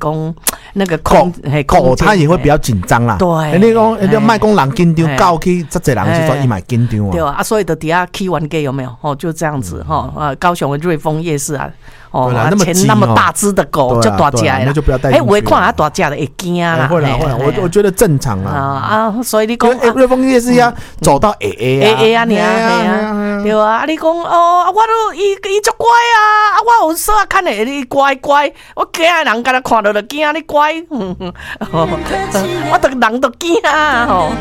讲那个狗它也会比较紧张啦。 对， 你讲卖讲人紧张，狗去这侪人是说伊买紧张啊。 对啊，所以的底下 K 玩 gay 有没有？哦，就这样子哈。高雄的瑞丰夜市啊，前那么大只的狗就大只的， 那就不要带进去。 我看它大只的会惊啦。 会啦，我觉得正常啦。 所以你讲瑞丰夜市要走到 AA 啊，你啊，对啊，你讲我都伊足乖啊，我有说看的你乖，我惊人家看到就惊你乖，我人都惊啊吼。